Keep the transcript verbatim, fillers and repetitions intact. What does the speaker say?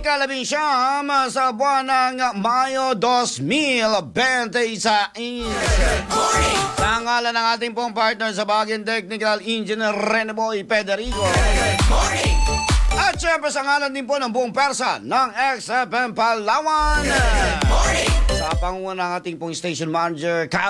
ikalabing siyam sa buwan ng Mayo two thousand twenty-six. Sa ngalan ng ating pong partner sa Baguio Technical Engineer Reneboy Federico. At syempre sa ngalan din po ng buong persa ng X F M Palawan. Sa pangunguna ng ating pong station manager, Kyle